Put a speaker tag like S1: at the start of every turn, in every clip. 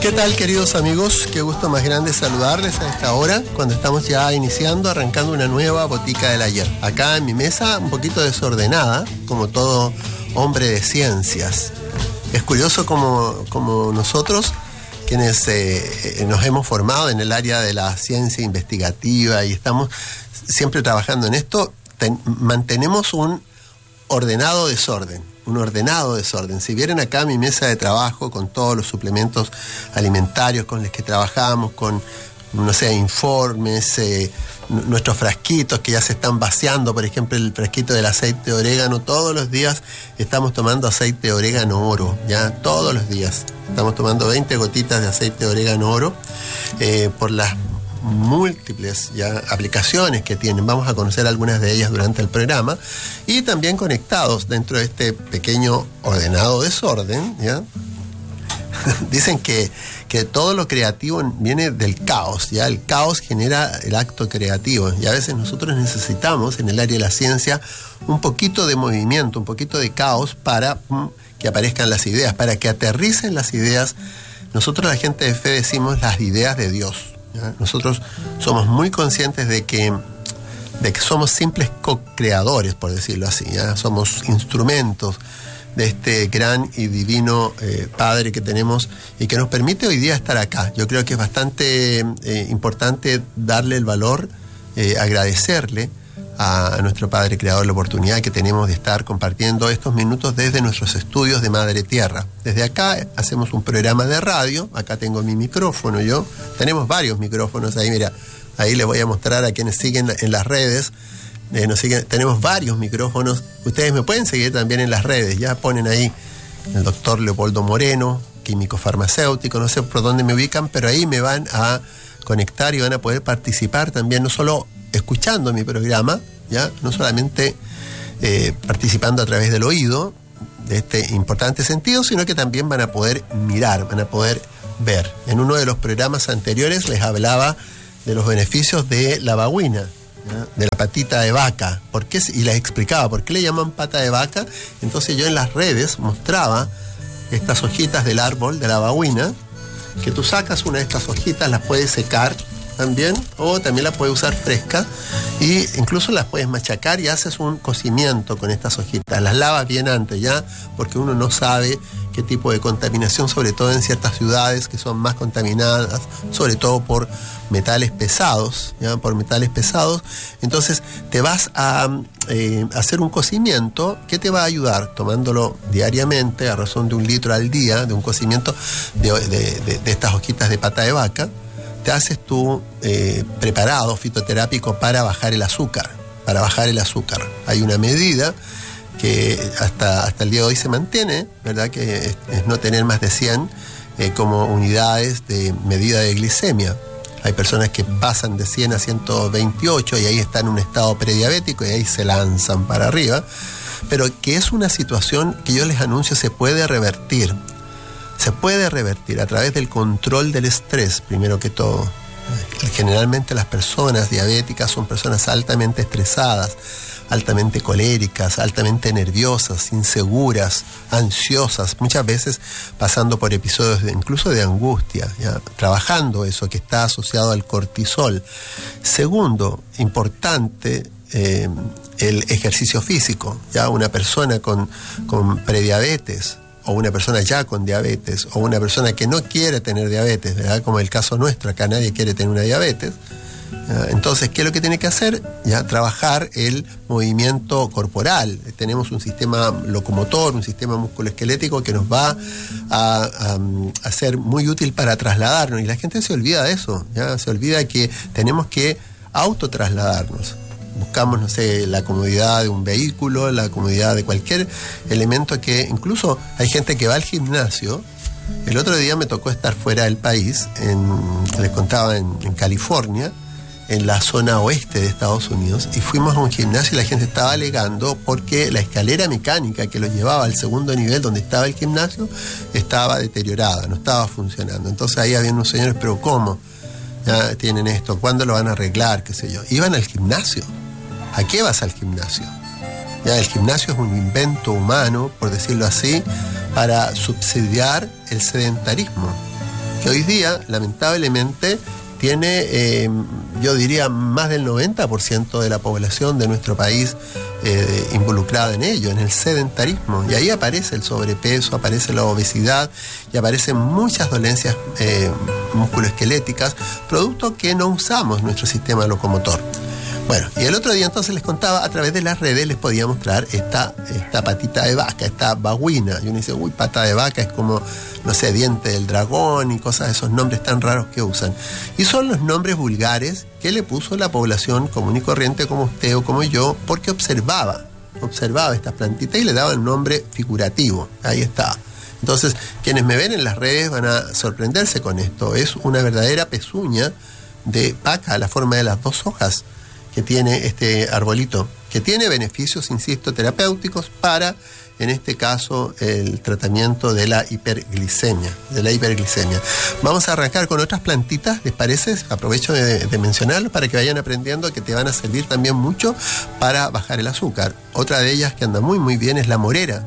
S1: ¿Qué tal, queridos amigos? Qué gusto más grande saludarles a esta hora, cuando estamos ya arrancando una nueva Botica del Ayer. Acá en mi mesa, un poquito desordenada, como todo hombre de ciencias. Es curioso como nosotros, quienes nos hemos formado en el área de la ciencia investigativa y estamos siempre trabajando en esto, mantenemos un ordenado desorden. Si vieran acá mi mesa de trabajo con todos los suplementos alimentarios con los que trabajamos, con, informes, nuestros frasquitos que ya se están vaciando, por ejemplo, el frasquito del aceite de orégano, todos los días estamos tomando aceite de orégano oro, ya todos los días. Estamos tomando 20 gotitas de aceite de orégano oro por las múltiples ya aplicaciones que tienen. Vamos a conocer algunas de ellas durante el programa, y también conectados dentro de este pequeño ordenado desorden, ¿ya? Dicen que todo lo creativo viene del caos, ¿ya? El caos genera el acto creativo, y a veces nosotros necesitamos en el área de la ciencia un poquito de movimiento, un poquito de caos para que aparezcan las ideas, para que aterricen las ideas. Nosotros, la gente de fe, decimos las ideas de Dios, ¿ya? Nosotros somos muy conscientes de que somos simples co-creadores, por decirlo así, ¿ya? Somos instrumentos de este gran y divino Padre que tenemos y que nos permite hoy día estar acá. Yo creo que es bastante importante darle el valor, agradecerle a nuestro Padre Creador la oportunidad que tenemos de estar compartiendo estos minutos desde nuestros estudios de Madre Tierra. Desde acá hacemos un programa de radio. Acá tengo mi micrófono, tenemos varios micrófonos ahí, mira, ahí les voy a mostrar a quienes siguen en las redes. Tenemos varios micrófonos. Ustedes me pueden seguir también en las redes, ya ponen ahí el doctor Leopoldo Moreno, químico farmacéutico, no sé por dónde me ubican, pero ahí me van a conectar y van a poder participar también, no solo escuchando mi programa, ya, no solamente participando a través del oído de este importante sentido, sino que también van a poder mirar, van a poder ver. En uno de los programas anteriores les hablaba de los beneficios de la babuina, de la patita de vaca, y les explicaba por qué le llaman pata de vaca. Entonces yo en las redes mostraba estas hojitas del árbol de la babuina, que tú sacas una de estas hojitas, las puedes secar también, o también la puedes usar fresca, y incluso las puedes machacar y haces un cocimiento con estas hojitas. Las lavas bien antes, ya, porque uno no sabe qué tipo de contaminación, sobre todo en ciertas ciudades que son más contaminadas, sobre todo por metales pesados, ¿ya? Entonces te vas a hacer un cocimiento que te va a ayudar, tomándolo diariamente a razón de 1 litro al día, de un cocimiento de estas hojitas de pata de vaca. Te haces tu preparado fitoterápico para bajar el azúcar. Hay una medida que hasta el día de hoy se mantiene, ¿verdad? Que es no tener más de 100 como unidades de medida de glicemia. Hay personas que pasan de 100 a 128 y ahí están en un estado prediabético y ahí se lanzan para arriba, pero que es una situación que yo les anuncio se puede revertir. Se puede revertir a través del control del estrés, primero que todo. Generalmente las personas diabéticas son personas altamente estresadas, altamente coléricas, altamente nerviosas, inseguras, ansiosas, muchas veces pasando por episodios incluso de angustia, ¿ya? Trabajando eso que está asociado al cortisol. Segundo, importante, el ejercicio físico, ¿ya? Una persona con prediabetes, o una persona ya con diabetes, o una persona que no quiere tener diabetes, ¿verdad? Como el caso nuestro, acá nadie quiere tener una diabetes. Entonces, ¿qué es lo que tiene que hacer? Ya, trabajar el movimiento corporal. Tenemos un sistema locomotor, un sistema musculoesquelético que nos va a ser muy útil para trasladarnos, y la gente se olvida de eso, ¿ya? Se olvida que tenemos que autotrasladarnos. Buscamos, la comodidad de un vehículo, la comodidad de cualquier elemento que... Incluso hay gente que va al gimnasio. El otro día me tocó estar fuera del país, les contaba, en California, en la zona oeste de Estados Unidos, y fuimos a un gimnasio y la gente estaba alegando porque la escalera mecánica que los llevaba al segundo nivel donde estaba el gimnasio estaba deteriorada, no estaba funcionando. Entonces ahí había unos señores, pero ¿cómo? Ya tienen esto, ¿cuándo lo van a arreglar? Qué sé yo. Iban al gimnasio. ¿A qué vas al gimnasio? Ya, el gimnasio es un invento humano, por decirlo así, para subsidiar el sedentarismo. que hoy día, lamentablemente, tiene, yo diría, más del 90% de la población de nuestro país involucrada en ello, en el sedentarismo. Y ahí aparece el sobrepeso, aparece la obesidad y aparecen muchas dolencias musculoesqueléticas, producto que no usamos nuestro sistema locomotor. Bueno, y el otro día entonces les contaba, a través de las redes les podía mostrar esta patita de vaca, esta babuina. Y uno dice, uy, pata de vaca, es como, no sé, diente del dragón y cosas de esos nombres tan raros que usan. Y son los nombres vulgares que le puso la población común y corriente como usted o como yo, porque observaba estas plantitas y le daba el nombre figurativo. Ahí está. Entonces, quienes me ven en las redes van a sorprenderse con esto. Es una verdadera pezuña de vaca, a la forma de las dos hojas que tiene este arbolito, que tiene beneficios, insisto, terapéuticos para, en este caso, el tratamiento de la hiperglicemia. Vamos a arrancar con otras plantitas, ¿les parece? Aprovecho de mencionarlo para que vayan aprendiendo, que te van a servir también mucho para bajar el azúcar. Otra de ellas que anda muy muy bien es la morera.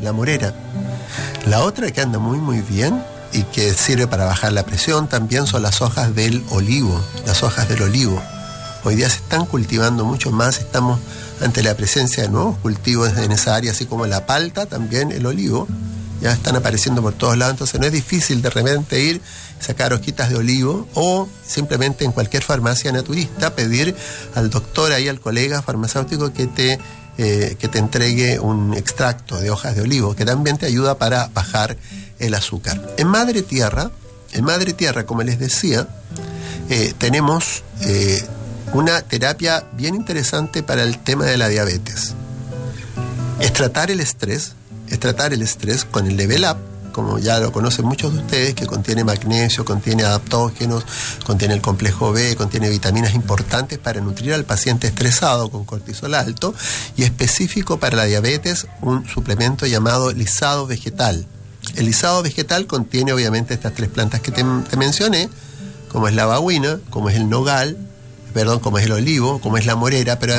S1: La otra que anda muy muy bien y que sirve para bajar la presión también son las hojas del olivo. Hoy día se están cultivando mucho más, estamos ante la presencia de nuevos cultivos en esa área, así como la palta, también el olivo, ya están apareciendo por todos lados, entonces no es difícil de repente ir, sacar hojitas de olivo o simplemente en cualquier farmacia naturista pedir al doctor, ahí al colega farmacéutico que te entregue un extracto de hojas de olivo, que también te ayuda para bajar el azúcar. En Madre Tierra, como les decía, tenemos una terapia bien interesante para el tema de la diabetes. Es tratar el estrés con el Level Up, como ya lo conocen muchos de ustedes, que contiene magnesio, contiene adaptógenos, contiene el complejo B, contiene vitaminas importantes para nutrir al paciente estresado con cortisol alto, y específico para la diabetes, un suplemento llamado lisado vegetal. El lisado vegetal contiene obviamente estas tres plantas que te mencioné, como es la babuina, como es el nogal, como es el olivo, como es la morera, pero